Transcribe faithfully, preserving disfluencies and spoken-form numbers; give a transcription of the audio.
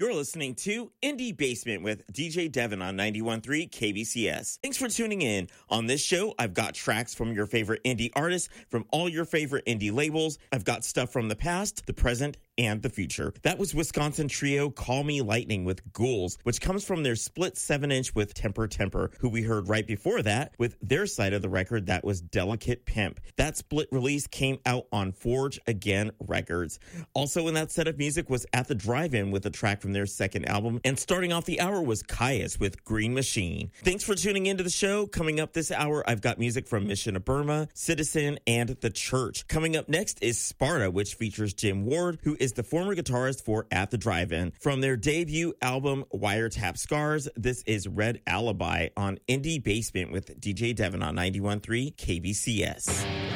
You're listening to Indie Basement with D J Devin on ninety-one point three K B C S. Thanks for tuning in. On this show, I've got tracks from your favorite indie artists, from all your favorite indie labels. I've got stuff from the past, the present, and the future. That was Wisconsin trio Call Me Lightning with Ghouls, which comes from their split seven inch with Temper Temper, who we heard right before that with their side of the record that was Delicate Pimp. That split release came out on Forge Again Records. Also in that set of music was At the Drive-In with a track from their second album, and starting off the hour was Caius with Green Machine. Thanks for tuning into the show. Coming up this hour, I've got music from Mission of Burma, Citizen, and The Church. Coming up next is Sparta, which features Jim Ward, who is the former guitarist for At the Drive-In. From their debut album, Wiretap Scars, this is Red Alibi on Indie Basement with D J Devin on ninety-one point three K B C S.